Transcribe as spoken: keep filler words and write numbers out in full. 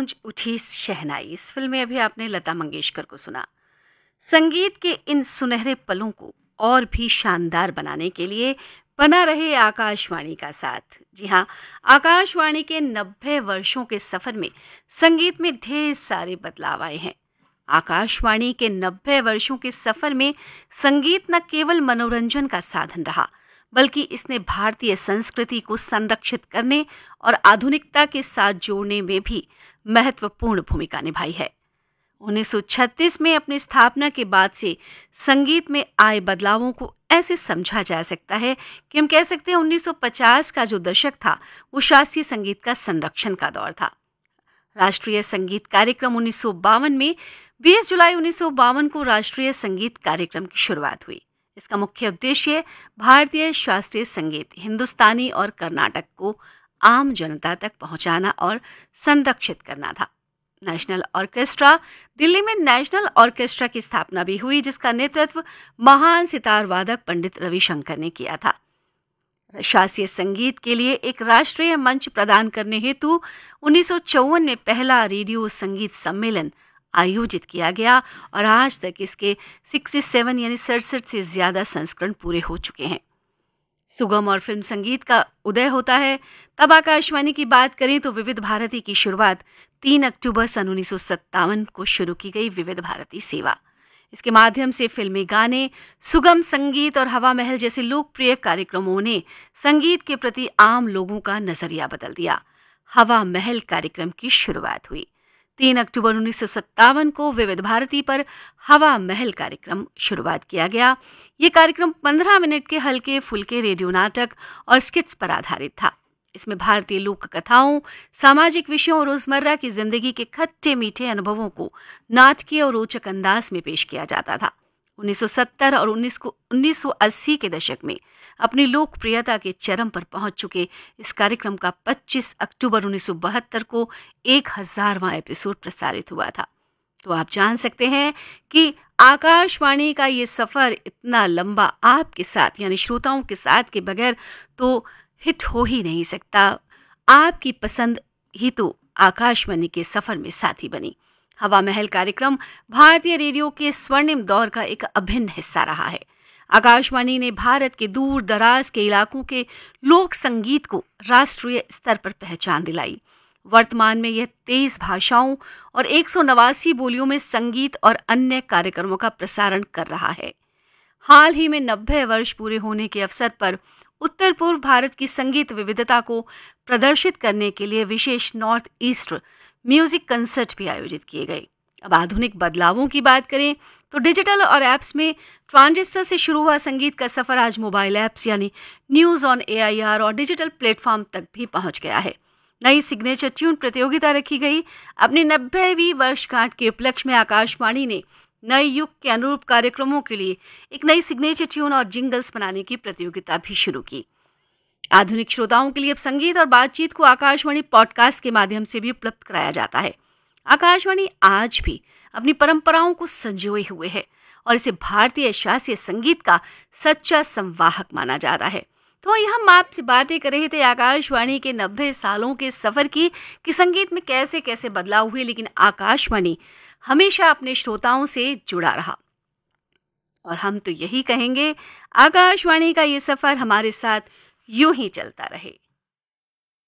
गूंज उठी शहनाई, इस फिल्म में अभी आपने लता मंगेशकर को सुना। संगीत के इन सुनहरे पलों को और भी शानदार बनाने के लिए बना रहे आकाशवाणी का साथ। जी हाँ, आकाशवाणी के नब्बे वर्षों के सफर में संगीत में ढेर सारे बदलाव आए हैं। आकाशवाणी के नब्बे वर्षों के सफर में संगीत न केवल मनोरंजन का साधन रहा, बल्कि इसने भारतीय संस्कृति को संरक्षित करने और आधुनिकता के साथ जोड़ने में भी महत्वपूर्ण भूमिका निभाई है। उन्नीस सौ छत्तीस में अपनी स्थापना के बाद से संगीत में आए बदलावों को ऐसे समझा जा सकता है कि हम कह सकते हैं उन्नीस सौ पचास का जो दशक था वो शास्त्रीय संगीत का संरक्षण का दौर था। राष्ट्रीय संगीत कार्यक्रम उन्नीस सौ बावन में बीस जुलाई उन्नीस सौ बावन को राष्ट्रीय संगीत कार्यक्रम की शुरुआत हुई। इसका मुख्य उद्देश्य भारतीय शास्त्रीय संगीत, हिंदुस्तानी और कर्नाटक को आम जनता तक पहुंचाना और संरक्षित करना था। नेशनल ऑर्केस्ट्रा, दिल्ली में नेशनल ऑर्केस्ट्रा की स्थापना भी हुई, जिसका नेतृत्व महान सितार वादक पंडित रविशंकर ने किया था। शास्त्रीय संगीत के लिए एक राष्ट्रीय मंच प्रदान करने हेतु उन्नीस सौ चौवन में पहला रेडियो संगीत सम्मेलन आयोजित किया गया और आज तक इसके सड़सठ यानी सड़सठ से ज्यादा संस्करण पूरे हो चुके हैं। सुगम और फिल्म संगीत का उदय होता है। तब आकाशवाणी की बात करें तो विविध भारती की शुरुआत तीन अक्टूबर सन उन्नीस सौ सत्तावन को शुरू की गई विविध भारती सेवा। इसके माध्यम से फिल्मी गाने, सुगम संगीत और हवा महल जैसे लोकप्रिय कार्यक्रमों ने संगीत के प्रति आम लोगों का नजरिया बदल दिया। हवा महल कार्यक्रम की शुरुआत हुई तीन अक्टूबर उन्नीस सौ सत्तावन को विविध भारती पर हवा महल कार्यक्रम शुरुआत किया गया। ये कार्यक्रम पंद्रह मिनट के हल्के फुल्के रेडियो नाटक और स्किट्स पर आधारित था। इसमें भारतीय लोक कथाओं, सामाजिक विषयों और रोजमर्रा की जिंदगी के खट्टे मीठे अनुभवों को नाटकीय और रोचक अंदाज में पेश किया जाता था। उन्नीस सौ सत्तर और उन्नीस सौ अस्सी के दशक में अपनी लोकप्रियता के चरम पर पहुंच चुके इस कार्यक्रम का पच्चीस अक्टूबर उन्नीस सौ बहत्तर को एक हजारवां एपिसोड प्रसारित हुआ था। तो आप जान सकते हैं कि आकाशवाणी का ये सफर इतना लंबा आपके साथ यानी श्रोताओं के साथ के बगैर तो हिट हो ही नहीं सकता। आपकी पसंद ही तो आकाशवाणी के सफर में साथी बनी। हवा महल कार्यक्रम भारतीय रेडियो के स्वर्णिम दौर का एक अभिन्न हिस्सा रहा है। आकाशवाणी ने भारत के दूर दराज के इलाकों के लोक संगीत को राष्ट्रीय स्तर पर पहचान दिलाई। वर्तमान में यह तेईस भाषाओं और एक सौ नवासी बोलियों में संगीत और अन्य कार्यक्रमों का प्रसारण कर रहा है। हाल ही में नब्बे वर्ष पूरे होने के अवसर पर उत्तर पूर्व भारत की संगीत विविधता को प्रदर्शित करने के लिए विशेष नॉर्थ ईस्ट म्यूजिक कंसर्ट भी आयोजित किए गए। अब आधुनिक बदलावों की बात करें तो डिजिटल और ऐप्स में ट्रांजिस्टर से शुरू हुआ संगीत का सफर आज मोबाइल ऐप्स यानी news on A I R और डिजिटल प्लेटफॉर्म तक भी पहुंच गया है। नई सिग्नेचर ट्यून प्रतियोगिता रखी गई। अपनी नब्बेवीं वर्षगांठ के उपलक्ष्य में आकाशवाणी ने नए युग के अनुरूप कार्यक्रमों के लिए एक नई सिग्नेचर ट्यून और जिंगल्स बनाने की प्रतियोगिता भी शुरू की। आधुनिक श्रोताओं के लिए अब संगीत और बातचीत को आकाशवाणी पॉडकास्ट के माध्यम से भी उपलब्ध कराया जाता है। आकाशवाणी आज भी अपनी परंपराओं को संजोए हुए है और इसे भारतीय शास्त्रीय संगीत का सच्चा संवाहक माना जाता है। तो ये हम आपसे बातें कर रहे थे आकाशवाणी के नब्बे सालों के सफर की कि संगीत में कैसे कैसे बदलाव हुए, लेकिन आकाशवाणी हमेशा अपने श्रोताओं से जुड़ा रहा। और हम तो यही कहेंगे, आकाशवाणी का ये सफर हमारे साथ यूं ही चलता रहे।